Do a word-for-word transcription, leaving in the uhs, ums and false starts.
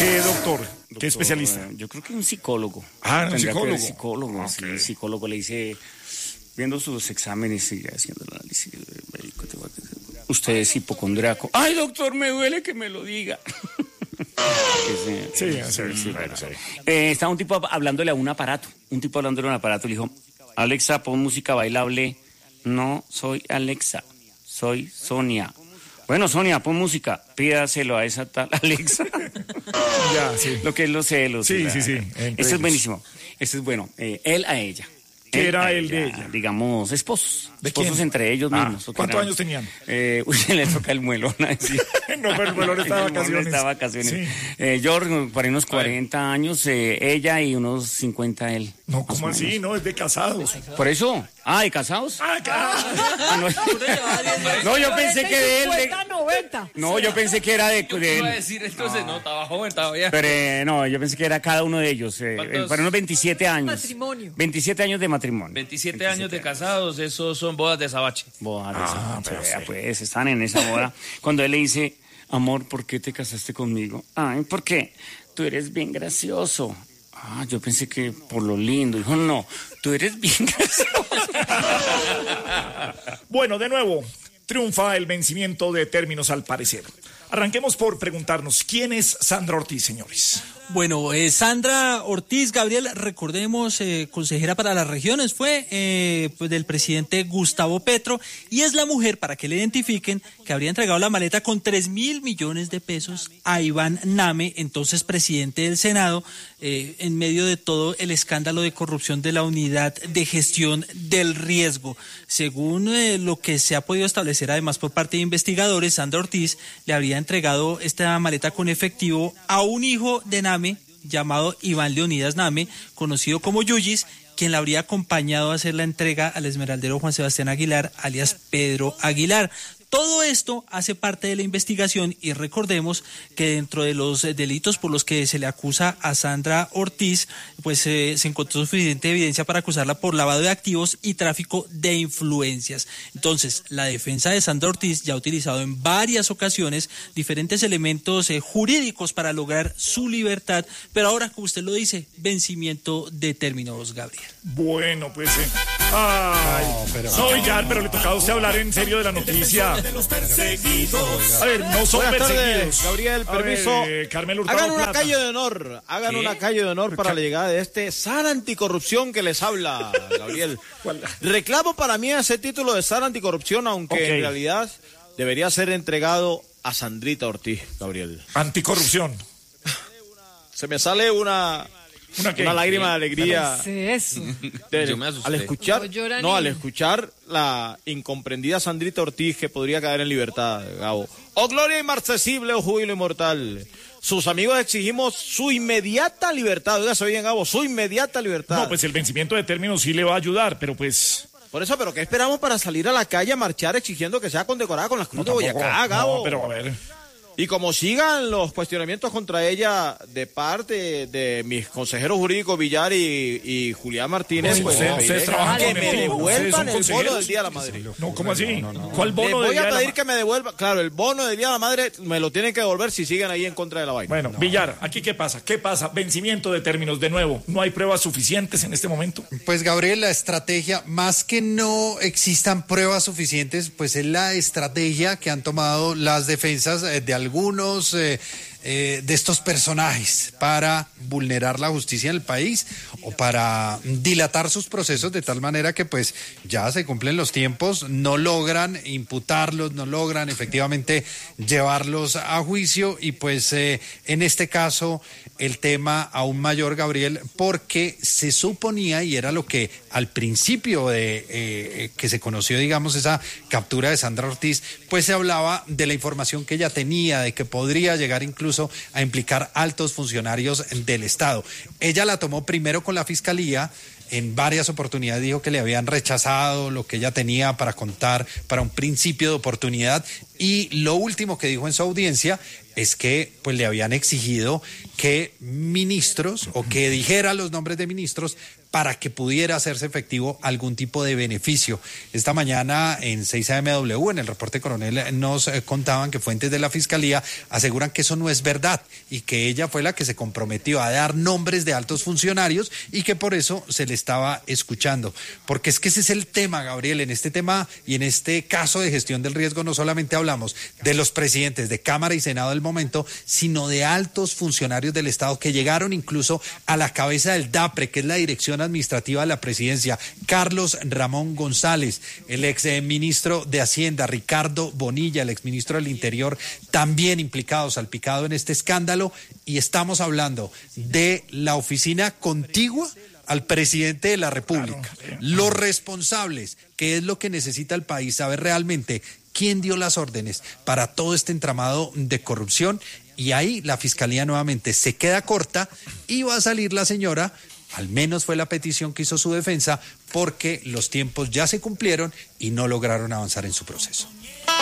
¿Qué doctor? ¿Qué doctor, especialista? Yo creo que un psicólogo. Ah, un psicólogo. psicólogo, okay. Sí, un psicólogo le dice, viendo sus exámenes y haciendo el análisis médico, usted es hipocondriaco. Ay, doctor, me duele que me lo diga. Sí, sí, sí, bueno, sí. Eh, estaba un tipo hablándole a un aparato, un tipo hablándole a un aparato, le dijo, Alexa, pon música bailable. No, soy Alexa, soy Sonia. Bueno, Sonia, pon música, pídaselo a esa tal Alexa. Ya, sí. Lo que es los celos. Sí, la, sí, sí. Esto es buenísimo. Esto es bueno. Eh, él a ella. ¿Qué era él de ella? Digamos, esposos. ¿De esposos quién? entre ellos Ah, mismos. ¿cuántos años tenían? Eh, uy, se le toca el muelón a decir. No, pero el muelón está de vacaciones. Está de vacaciones. Sí. Eh, George, para unos cuarenta años, eh, ella y unos cincuenta él. No, ¿cómo así? No, es de casados. Por eso. Ah, ¿de casados? Ah, ah no. no, yo pensé que de él. De... No, yo pensé que era de, de él. Iba a decir, entonces no, estaba joven, estaba ya. Pero eh, no, yo pensé que era cada uno de ellos. Eh, eh, para unos veintisiete años. Matrimonio. veintisiete años de matrimonio. veintisiete años de casados, esos son bodas de azabache. Bodas de Ah, azabache. pero Vea, sí. pues están en esa boda. Cuando él le dice, amor, ¿por qué te casaste conmigo? Ay, porque tú eres bien gracioso. Ah, yo pensé que por lo lindo. Dijo, no, tú eres bien gracioso. Bueno, de nuevo, triunfa el vencimiento de términos al parecer. Arranquemos por preguntarnos, ¿quién es Sandra Ortiz, señores? Bueno, eh, Sandra Ortiz, Gabriel, recordemos, eh, consejera para las regiones, fue eh, pues del presidente Gustavo Petro, y es la mujer, para que le identifiquen, que habría entregado la maleta con tres mil millones de pesos a Iván Name, entonces presidente del Senado, eh, en medio de todo el escándalo de corrupción de la Unidad de Gestión del Riesgo. Según eh, lo que se ha podido establecer además por parte de investigadores, Sandra Ortiz le habría entregado esta maleta con efectivo a un hijo de Name llamado Iván Leonidas Name, conocido como Yuyis, quien la habría acompañado a hacer la entrega al esmeraldero Juan Sebastián Aguilar, alias Pedro Aguilar. Todo esto hace parte de la investigación y recordemos que dentro de los delitos por los que se le acusa a Sandra Ortiz, pues eh, se encontró suficiente evidencia para acusarla por lavado de activos y tráfico de influencias. Entonces, la defensa de Sandra Ortiz ya ha utilizado en varias ocasiones diferentes elementos eh, jurídicos para lograr su libertad, pero ahora, como usted lo dice, vencimiento de términos, Gabriel. Bueno, pues... Eh, ay, no, pero... Soy ya, pero le tocaba a usted hablar en serio de la noticia. De los perseguidos. A ver, no son Buenas perseguidos. Tardes, Gabriel, permiso. Ver, Carmelo Hurtado hagan una Plata. calle de honor, hagan ¿Qué? una calle de honor para la llegada de este zar anticorrupción que les habla, Gabriel. Reclamo para mí ese título de zar anticorrupción, aunque Okay. en realidad debería ser entregado a Sandrita Ortiz, Gabriel. Anticorrupción. Se me sale una... ¿Una qué? Una lágrima de alegría ¿Qué es eso? de- Yo me asusté. al escuchar, No llora no, ni- al escuchar la incomprendida Sandrita Ortiz que podría caer en libertad, Gabo. Oh gloria inmarcesible, oh júbilo inmortal. Sus amigos exigimos su inmediata libertad. Oiga, bien, Gabo, su inmediata libertad. No, pues el vencimiento de términos sí le va a ayudar, pero pues... Por eso, pero ¿qué esperamos para salir a la calle a marchar exigiendo que sea condecorada con las Cruz de Boyacá, Gabo? No, pero a ver... Y como sigan los cuestionamientos contra ella de parte de mis consejeros jurídicos Villar y, y Julián Martínez, Uy, pues ustedes- le ustedes pediré trabajan que con me el tiempo. devuelvan Ustedes son el bono consejeros. del Día de la Madre. No, ¿cómo así? ¿Cuál bono Les de voy Día a de la pedir Ma- que me devuelva, claro, el bono del Día de la Madre me lo tienen que devolver si siguen ahí en contra de la vaina. Bueno, Villar, ¿aquí qué pasa? ¿Qué pasa? Vencimiento de términos, de nuevo. ¿No hay pruebas suficientes en este momento? Pues Gabriel, la estrategia, más que no existan pruebas suficientes, pues es la estrategia que han tomado las defensas eh, de algunos eh, eh, de estos personajes para vulnerar la justicia en el país o para dilatar sus procesos de tal manera que pues ya se cumplen los tiempos, no logran imputarlos, no logran efectivamente llevarlos a juicio y pues eh, en este caso el tema aún mayor, Gabriel, porque se suponía, y era lo que al principio de eh, que se conoció, digamos, esa captura de Sandra Ortiz, pues se hablaba de la información que ella tenía, de que podría llegar incluso a implicar altos funcionarios del Estado. Ella la tomó primero con la Fiscalía. En varias oportunidades dijo que le habían rechazado lo que ella tenía para contar para un principio de oportunidad Y lo último que dijo en su audiencia es que pues le habían exigido que ministros o que dijera los nombres de ministros para que pudiera hacerse efectivo algún tipo de beneficio. Esta mañana en seis A M W, en el reporte coronel, nos eh, contaban que fuentes de la Fiscalía aseguran que eso no es verdad y que ella fue la que se comprometió a dar nombres de altos funcionarios y que por eso se le estaba escuchando. Porque es que ese es el tema, Gabriel. En este tema y en este caso de gestión del riesgo no solamente hablamos de los presidentes de Cámara y Senado del momento, sino de altos funcionarios del Estado que llegaron incluso a la cabeza del DAPRE, que es la Dirección Administrativa de la Presidencia, Carlos Ramón González, el ex ministro de Hacienda, Ricardo Bonilla, el ex ministro del Interior, también implicado, salpicado en este escándalo, y estamos hablando de la oficina contigua al presidente de la República. Claro, sí. Los responsables, que es lo que necesita el país, saber realmente quién dio las órdenes para todo este entramado de corrupción, y ahí la Fiscalía nuevamente se queda corta y va a salir la señora. Al menos fue la petición que hizo su defensa, porque los tiempos ya se cumplieron y no lograron avanzar en su proceso.